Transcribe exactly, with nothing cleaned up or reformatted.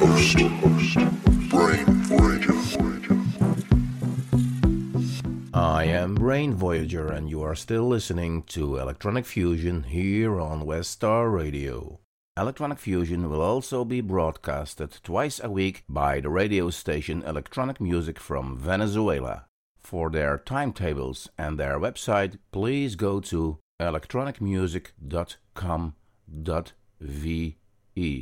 host, Brain Voyager. I am Brain Voyager, and you are still listening to Electronic Fusion here on West Star Radio. Electronic Fusion will also be broadcasted twice a week by the radio station Electronic Music from Venezuela. For their timetables and their website, please go to electronic music dot com dot v e.